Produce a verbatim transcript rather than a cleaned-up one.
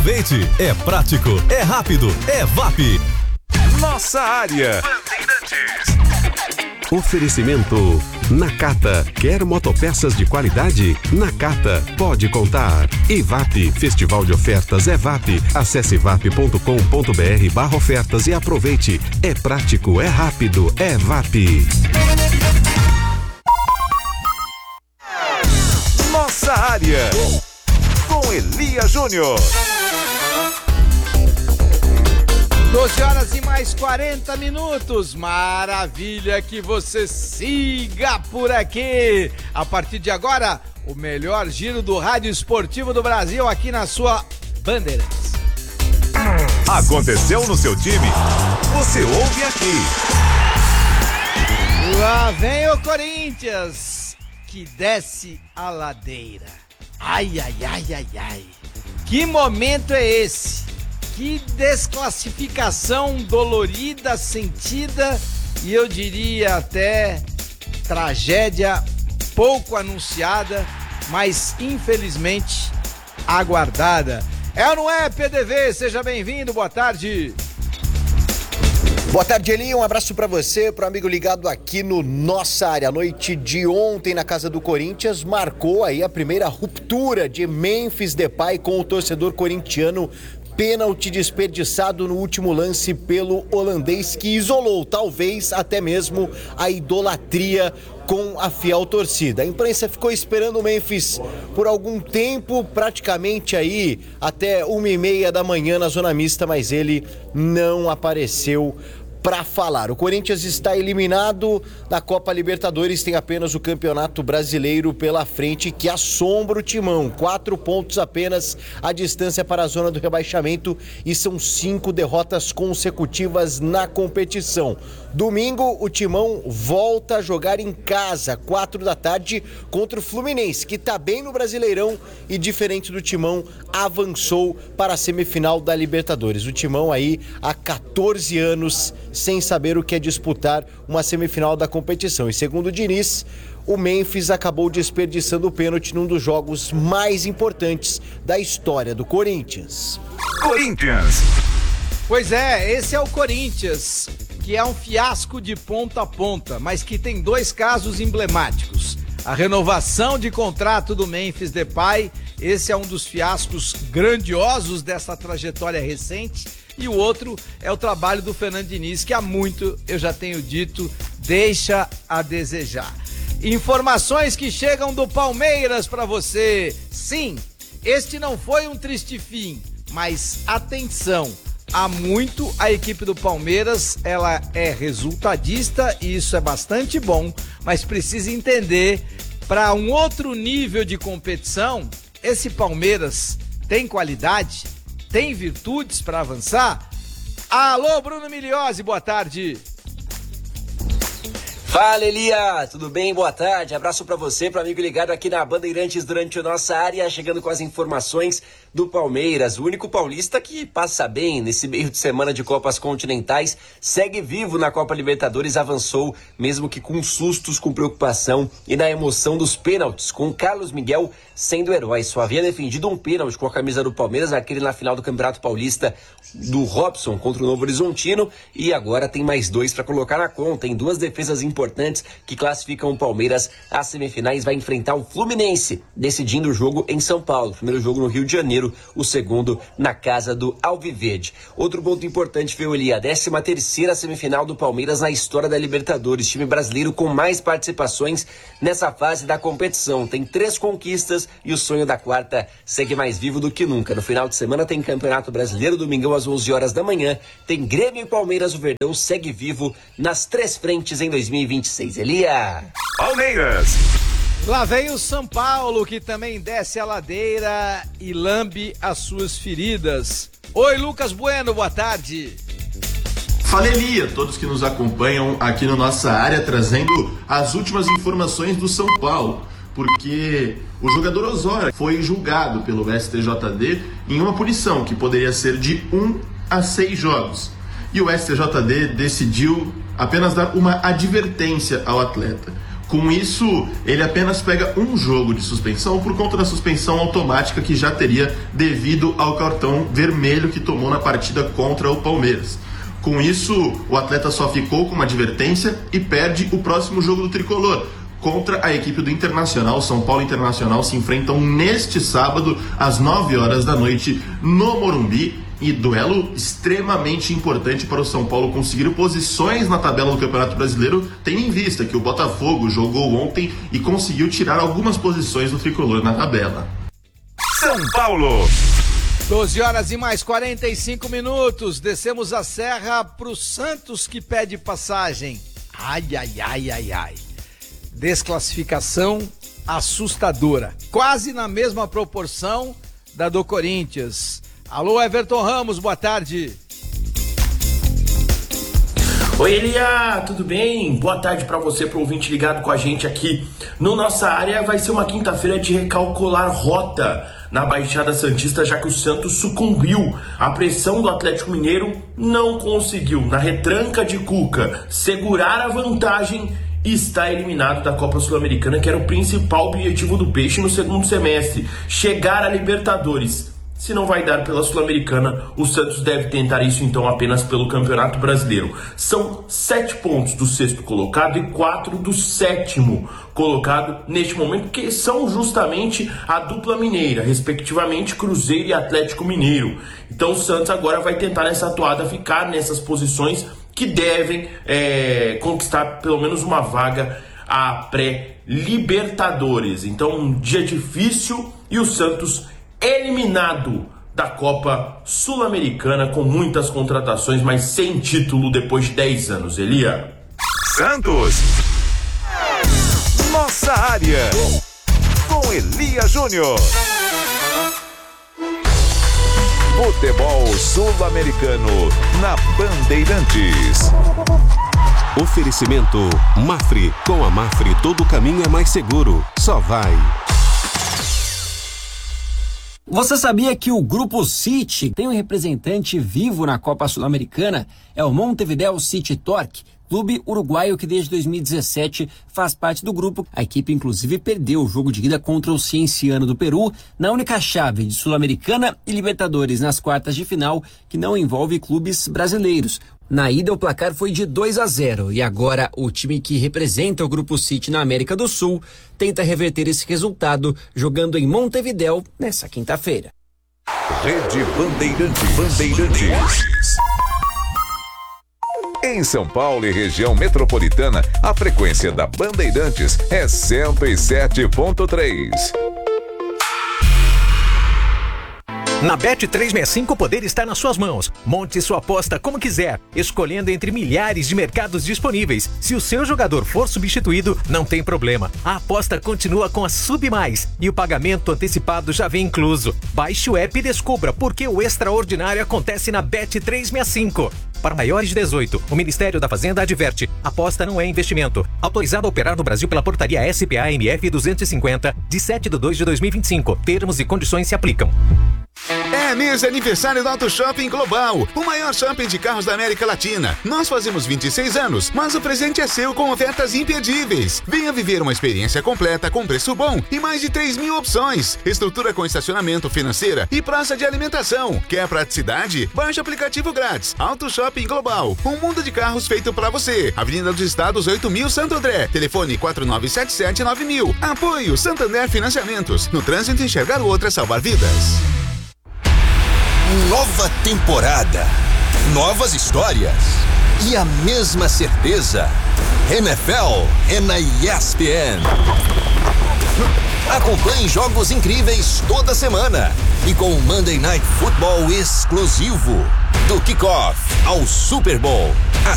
Aproveite, é prático, é rápido, é V A P. Nossa área. Oferecimento Nakata. Quer motopeças de qualidade? Nakata pode contar. E V A P, Festival de Ofertas é V A P. Acesse vap ponto com ponto br barra ofertas e aproveite. É prático, é rápido, é V A P. Nossa área. Com Elia Júnior. doze horas e mais quarenta minutos. Maravilha que você siga por aqui. A partir de agora, o melhor giro do rádio esportivo do Brasil aqui na sua Bandeirantes. Aconteceu no seu time? Você ouve aqui. Lá vem o Corinthians, que desce a ladeira. Ai, ai, ai, ai, ai. Que momento é esse? Que desclassificação dolorida, sentida e eu diria até tragédia pouco anunciada, mas infelizmente aguardada. É ou não é, P D V? Seja bem-vindo, boa tarde. Boa tarde, Eli, um abraço pra você, pro amigo ligado aqui no Nossa Área. A noite de ontem na casa do Corinthians marcou aí a primeira ruptura de Memphis Depay com o torcedor corintiano. Pênalti desperdiçado no último lance pelo holandês, que isolou talvez até mesmo a idolatria com a fiel torcida. A imprensa ficou esperando o Memphis por algum tempo, praticamente aí até uma e meia da manhã na zona mista, mas ele não apareceu para falar. O Corinthians está eliminado da Copa Libertadores, tem apenas o Campeonato Brasileiro pela frente, que assombra o Timão. Quatro pontos apenas a distância para a zona do rebaixamento e são cinco derrotas consecutivas na competição. Domingo, o Timão volta a jogar em casa, quatro da tarde, contra o Fluminense, que está bem no Brasileirão e, diferente do Timão, avançou para a semifinal da Libertadores. O Timão aí há quatorze anos sem saber o que é disputar uma semifinal da competição. E segundo o Diniz, o Memphis acabou desperdiçando o pênalti num dos jogos mais importantes da história do Corinthians. Corinthians. Pois é, esse é o Corinthians, que é um fiasco de ponta a ponta, mas que tem dois casos emblemáticos. A renovação de contrato do Memphis Depay, esse é um dos fiascos grandiosos dessa trajetória recente, e o outro é o trabalho do Fernando Diniz, que há muito, eu já tenho dito, deixa a desejar. Informações que chegam do Palmeiras para você. Sim, este não foi um triste fim, mas atenção, há muito a equipe do Palmeiras, ela é resultadista e isso é bastante bom, mas precisa entender, para um outro nível de competição, esse Palmeiras tem qualidade, tem virtudes para avançar? Alô, Bruno Miliose, boa tarde. Fala, Elia, tudo bem? Boa tarde, abraço pra você, pro amigo ligado aqui na Bandeirantes durante a Nossa Área, chegando com as informações do Palmeiras, o único paulista que passa bem nesse meio de semana de Copas Continentais, segue vivo na Copa Libertadores, avançou, mesmo que com sustos, com preocupação e na emoção dos pênaltis, com o Carlos Miguel sendo herói. Só havia defendido um pênalti com a camisa do Palmeiras, aquele na final do Campeonato Paulista do Robson contra o Novo Horizontino, e agora tem mais dois para colocar na conta, em duas defesas importantes que classificam o Palmeiras às semifinais. Vai enfrentar o Fluminense, decidindo o jogo em São Paulo, primeiro jogo no Rio de Janeiro, o segundo na casa do Alviverde. Outro ponto importante foi ali a décima terceira semifinal do Palmeiras na história da Libertadores, time brasileiro com mais participações nessa fase da competição, tem três conquistas e o sonho da quarta segue mais vivo do que nunca. No final de semana tem Campeonato Brasileiro, domingão às onze horas da manhã, tem Grêmio e Palmeiras, o Verdão segue vivo nas três frentes em dois mil e vinte e seis. Elia. Palmeiras. Lá vem o São Paulo, que também desce a ladeira e lambe as suas feridas. Oi, Lucas Bueno, boa tarde. Fala, Elia, todos que nos acompanham aqui na Nossa Área, trazendo as últimas informações do São Paulo, porque o jogador Osório foi julgado pelo S T J D em uma punição que poderia ser de um a seis jogos. E o S T J D decidiu apenas dar uma advertência ao atleta. Com isso, ele apenas pega um jogo de suspensão por conta da suspensão automática que já teria devido ao cartão vermelho que tomou na partida contra o Palmeiras. Com isso, o atleta só ficou com uma advertência e perde o próximo jogo do tricolor. Contra a equipe do Internacional. São Paulo e Internacional se enfrentam neste sábado às nove horas da noite no Morumbi. E duelo extremamente importante para o São Paulo conseguir posições na tabela do Campeonato Brasileiro, tendo em vista que o Botafogo jogou ontem e conseguiu tirar algumas posições do tricolor na tabela. São Paulo. doze horas e mais quarenta e cinco minutos. Descemos a serra pro Santos que pede passagem. Ai, ai, ai, ai, ai. Desclassificação assustadora. Quase na mesma proporção da do Corinthians. Alô, Everton Ramos, boa tarde. Oi, Elia, tudo bem? Boa tarde para você, pro ouvinte ligado com a gente aqui no Nossa Área. Vai ser uma quinta-feira de recalcular rota na Baixada Santista, já que o Santos sucumbiu à pressão do Atlético Mineiro, não conseguiu, na retranca de Cuca, segurar a vantagem e está eliminado da Copa Sul-Americana, que era o principal objetivo do Peixe no segundo semestre, chegar a Libertadores. Se não vai dar pela Sul-Americana, o Santos deve tentar isso então apenas pelo Campeonato Brasileiro. São sete pontos do sexto colocado e quatro do sétimo colocado neste momento, que são justamente a dupla mineira, respectivamente Cruzeiro e Atlético Mineiro. Então o Santos agora vai tentar nessa atuada ficar nessas posições que devem é, conquistar pelo menos uma vaga a pré-Libertadores. Então um dia difícil e o Santos eliminado da Copa Sul-Americana com muitas contratações, mas sem título depois de dez anos. Elia. Santos. Nossa Área. Com Elia Júnior. Futebol Sul-Americano na Bandeirantes. Oferecimento Mafre. Com a Mafre todo caminho é mais seguro. Só vai. Você sabia que o Grupo City tem um representante vivo na Copa Sul-Americana? É o Montevideo City Torque, clube uruguaio que desde dois mil e dezessete faz parte do grupo. A equipe inclusive perdeu o jogo de ida contra o Cienciano do Peru na única chave de Sul-Americana e Libertadores nas quartas de final que não envolve clubes brasileiros. Na ida, o placar foi de dois a zero e agora o time que representa o Grupo City na América do Sul tenta reverter esse resultado jogando em Montevideo nessa quinta-feira. Rede Bandeirantes. Bandeirantes. Em São Paulo e região metropolitana, a frequência da Bandeirantes é cento e sete ponto três. Na Bet trezentos e sessenta e cinco o poder está nas suas mãos. Monte sua aposta como quiser, escolhendo entre milhares de mercados disponíveis. Se o seu jogador for substituído, não tem problema. A aposta continua com a Sub Mais e o pagamento antecipado já vem incluso. Baixe o app e descubra por que o extraordinário acontece na Bet trezentos e sessenta e cinco. Para maiores de dezoito, o Ministério da Fazenda adverte: aposta não é investimento. Autorizado a operar no Brasil pela portaria S P A M F duzentos e cinquenta, de sete de dois de dois mil e vinte e cinco. Termos e condições se aplicam. É mês de aniversário do Auto Shopping Global, o maior shopping de carros da América Latina. Nós fazemos vinte e seis anos, mas o presente é seu com ofertas imperdíveis. Venha viver uma experiência completa com preço bom e mais de três mil opções. Estrutura com estacionamento, financeira e praça de alimentação. Quer praticidade? Baixe o aplicativo grátis. Auto Shopping Global, um mundo de carros feito pra você. Avenida dos Estados oito mil, Santo André. Telefone quatro nove sete sete nove mil. Apoio Santander Financiamentos. No trânsito, enxergar o outro é salvar vidas. Nova temporada, novas histórias e a mesma certeza. N F L é na E S P N. Acompanhe jogos incríveis toda semana e com o Monday Night Football exclusivo. Do kickoff ao Super Bowl,